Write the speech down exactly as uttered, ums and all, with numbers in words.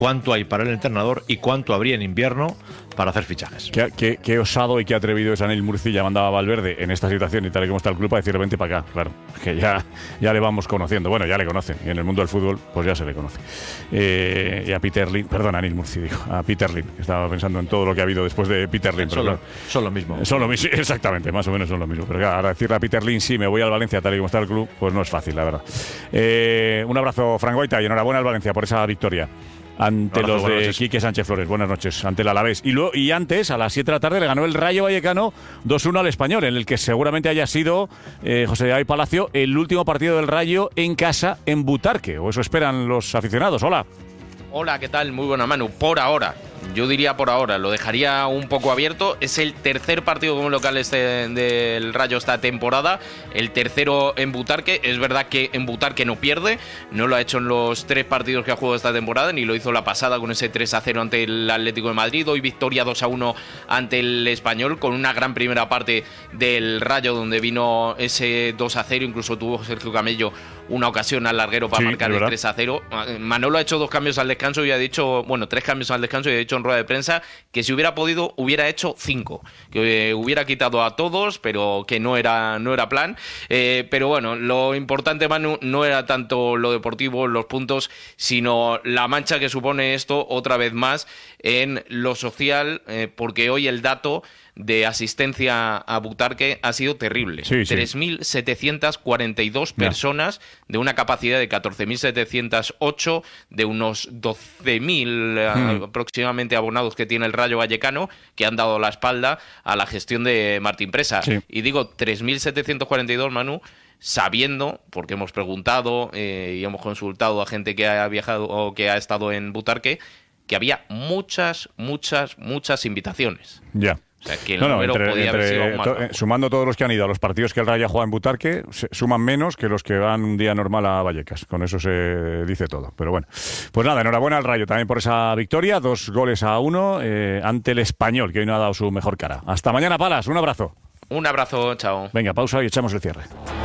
cuánto hay para el entrenador y cuánto habría en invierno para hacer fichajes. Qué, qué, qué osado y qué atrevido es Anil Murcia, mandaba a Valverde en esta situación y tal y como está el club para decirle vente para acá. Claro, que ya, ya le vamos conociendo. Bueno, ya le conocen. Y en el mundo del fútbol, pues ya se le conoce. Eh, y a Peter Lim, perdón, Anil Murcia, digo, a Peter Lim, que estaba pensando en todo lo que ha habido después de Peter Lim. Son, pero lo, claro, son lo mismo. Son lo mismo, exactamente, más o menos son lo mismo. Pero claro, ahora decirle a Peter Lim, sí, me voy al Valencia tal y como está el club, pues no es fácil, la verdad. Eh, un abrazo, Frank Guaita, y enhorabuena al Valencia por esa victoria ante abrazo, los de Quique Sánchez Flores. Buenas noches, ante el Alavés. Y, luego, y antes, a las siete de la tarde, le ganó el Rayo Vallecano dos uno al Español, en el que seguramente haya sido, eh, José David Palacio, el último partido del Rayo en casa en Butarque, o eso esperan los aficionados. Hola. Hola, ¿qué tal? Muy buena, Manu. Por ahora, yo diría por ahora, lo dejaría un poco abierto. Es el tercer partido como local este del Rayo esta temporada, el tercero en Butarque. Es verdad que en Butarque no pierde, no lo ha hecho en los tres partidos que ha jugado esta temporada, ni lo hizo la pasada con ese tres a cero ante el Atlético de Madrid. Hoy victoria dos a uno ante el Español, con una gran primera parte del Rayo donde vino ese dos a cero, incluso tuvo Sergio Camello una ocasión al larguero para sí, marcar el tres a cero. Manolo ha hecho dos cambios al descanso y ha dicho, bueno, tres cambios al descanso y ha dicho en rueda de prensa que si hubiera podido hubiera hecho cinco, que hubiera quitado a todos, pero que no era, no era plan. Eh, pero bueno, lo importante, Manu, no era tanto lo deportivo, los puntos, sino la mancha que supone esto otra vez más en lo social, eh, porque hoy el dato de asistencia a Butarque ha sido terrible. Sí, sí. tres mil setecientas cuarenta y dos personas, de una capacidad de catorce mil setecientos ocho, de unos doce mil hmm. aproximadamente abonados que tiene el Rayo Vallecano, que han dado la espalda a la gestión de Martín Presa. Sí. Y digo tres mil setecientos cuarenta y dos, Manu, sabiendo, porque hemos preguntado eh, y hemos consultado a gente que ha viajado o que ha estado en Butarque, que había muchas, muchas, muchas invitaciones. Ya. O sea, que el no, no, número entre, podía entre, haber sido aún más to, eh, sumando todos los que han ido a los partidos que el Rayo juega en Butarque, se, suman menos que los que van un día normal a Vallecas. Con eso se dice todo. Pero bueno, pues nada, enhorabuena al Rayo también por esa victoria. Dos goles a uno eh, ante el Español, que hoy no ha dado su mejor cara. Hasta mañana, Palas. Un abrazo. Un abrazo, chao. Venga, pausa y echamos el cierre.